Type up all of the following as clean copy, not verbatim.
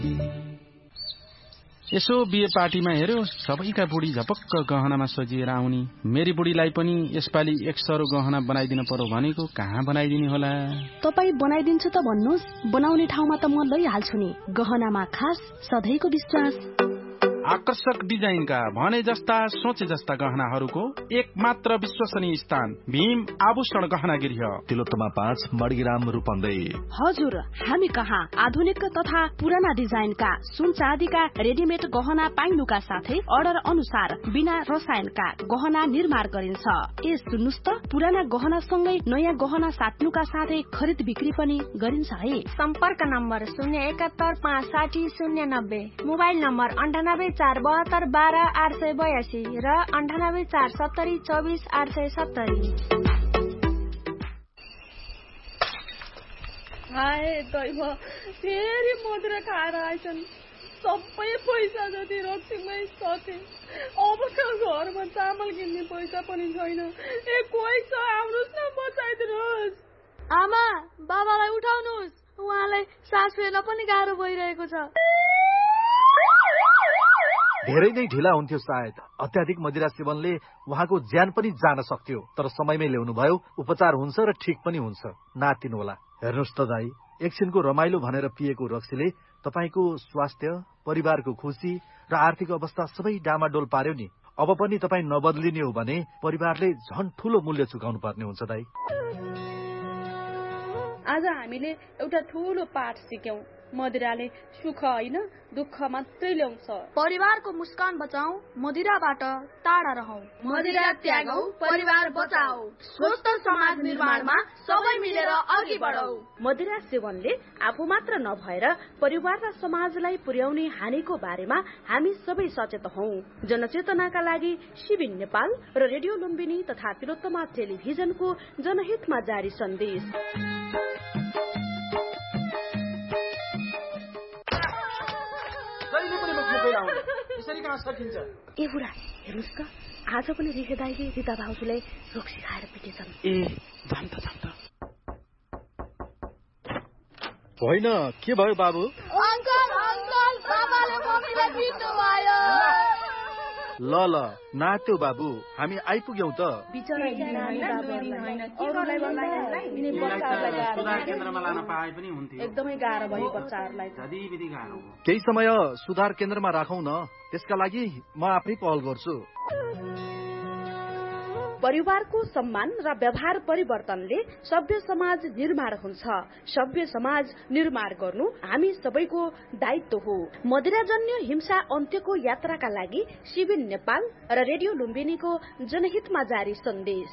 यसो बिहे पार्टीमा हेर्यो सबैका बुढी झपक्क गहनामा सजिएर आउनी। मेरी बुढीलाई पनि यसपालि एक सरो गहना बनाइदिन पर्यो भनेको कहाँ बनाइदिने होला। तपाई बनाइदिन्छु त भन्नुस्, बनाउने ठाउँमा त म लैहाल्छु नि। गहनामा खास सधैँको विश्वास। आकर्षक डिजाइनका भने जस्ता सोचे जस्ता गहनाहरूको एक मात्र विश्वसनीय स्थान भीम आभूषण गहना गृह, तिलोत्तमा 5 मडग्राम रूपन्दै। हजुर, हामी कहाँ आधुनिक तथा पुराना डिजाइनका सुन चाँदीका रेडिमेड गहना पाइनुका साथै अर्डर अनुसार बिना रसायनका गहना निर्माण गरिन्छ। ए सुन्नुस् त, पुराना गहना सँगै नयाँ गहना साट्नुका साथै खरिद बिक्री पनि गरिन्छ है। सम्पर्क नम्बर 071 560 090, मोबाइल नम्बर 98 472 12 882 र 98 470 24 870। हाय दैव, फेरि मदिरा खाएर आइछन्। सबै पैसा जति रक्सीमै सके। अब त घरमा चामल किन्ने पैसा पनि छैन। कोही छ, आउनुहोस् न, बचाइदिनुहोस्। आमा, बाबालाई उठाउनुहोस्, उहाँलाई सास फेर्न पनि गाह्रो भइरहेको छ। धेरै नै ढिला हुन्थ्यो सायद। अत्याधिक मदिरा सेवनले उहाँको ज्यान पनि जान सक्थ्यो, तर समयमै ल्याउनु भयो। उपचार हुन्छ र ठीक पनि हुन्छ, नातिनु होला। हेर्नुहोस् त दाई, एकछिनको रमाइलो भनेर पिएको रक्सीले तपाईको स्वास्थ्य, परिवारको खुसी र आर्थिक अवस्था सबै डामाडोल पार्यो नि। अब पनि तपाईँ नबदलिने हो भने परिवारले झन् ठूलो मूल्य चुकाउनु पर्ने हुन्छ दाई। आज हामीले एउटा ठूलो पाठ सिक्यौं। मदिराले सुख होइन, दुःख मात्रै ल्याउँछ। परिवारको मुस्कान बचाऊ, मदिराबाट टाढा रहौ। मदिरा त्यागौ, परिवार बचाऊ। स्वस्थ समाज निर्माणमा सबै मिलेर अघि बढौ। मदिरा सेवनले आफू मात्र नभएर परिवार र समाजलाई पुर्याउने हानिको बारेमा हामी सबै सचेत हौं। जनचेतनाका लागि शिविन नेपाल र रेडियो लुम्बिनी तथा तिलोत्तमा टेलिभिजनको जनहितमा जारी सन्देश। ए बुढा, हेर्नुहोस् त, आज पनि रिखे दाइले रिता भाउजूलाई रक्सी खाएर पिटेछन्। ए जाम त होइन, के भयो बाबु? अंकल, बाबाले मम्मीलाई पिट्नु भयो। ल नात्यो बाबु, हामी आइपुग्यौं त। सुधार केन्द्रमा लान पाए पनि हुन्थ्यो। एकदमै गाह्रो भयो बच्चाहरूलाई। केही समय सुधार केन्द्रमा राखौं न, त्यसका लागि म आफै पहल गर्छु। परिवारको सम्मान र व्यवहार परिवर्तनले सभ्य समाज निर्माण हुन्छ। सभ्य समाज निर्माण गर्नु हामी सबैको दायित्व हो। मदिराजन्य हिंसा अन्त्यको यात्राका लागि शिविन नेपाल र रेडियो लुम्बिनीको जनहितमा जारी सन्देश।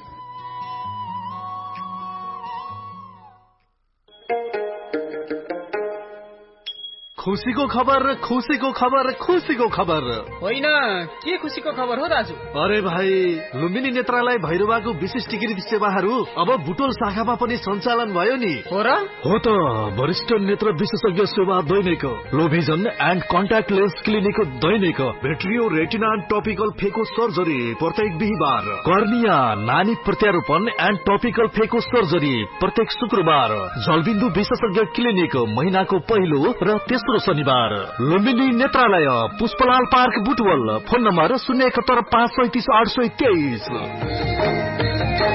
खुसीको खबर, खुसीको खबर, खुसीको खबर। होइन, के खुसीको खबर हो दाजु? अरे भाइ, लुम्बिनी नेत्रालय भैरवाको विशिष्टीकृत सेवाहरू अब बुटोल शाखामा पनि सञ्चालन भयो नि। हो र? हो त, वरिष्ठ नेत्र विशेषज्ञ सेवा दैनिक, लोभिजन and contact lens clinic Dainik, भेट्रियो retina and topical फेको सर्जरी प्रत्येक बिहीबार, कर्निया नानी प्रत्यारोपण एन्ड टपिकल फेको सर्जरी प्रत्येक शुक्रबार, जलबिन्दु विशेषज्ञ क्लिनिक महिनाको पहिलो र तेस्रो शनिबार, लुम्बिनी नेत्रालय, Pushpalal park Butwal, phone number 071 537 823।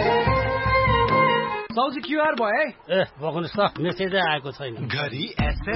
साउजी क्युआर भयो है? ए बग्नुस् त, मेसेजै आएको छैन।